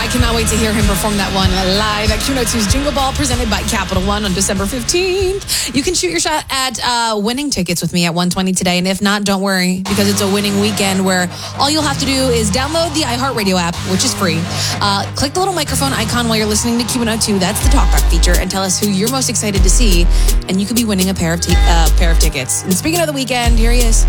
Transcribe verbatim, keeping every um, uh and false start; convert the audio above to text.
I cannot wait to hear him perform that one live at Q one oh two's Jingle Ball, presented by Capital One on December fifteenth. You can shoot your shot at uh, winning tickets with me at one twenty today. And if not, don't worry, because it's a winning weekend where all you'll have to do is download the iHeartRadio app, which is free. Uh, click the little microphone icon while you're listening to Q one oh two. That's the talkback feature. And tell us who you're most excited to see. And you could be winning a pair of, t- uh, pair of tickets. And speaking of the weekend, here he is.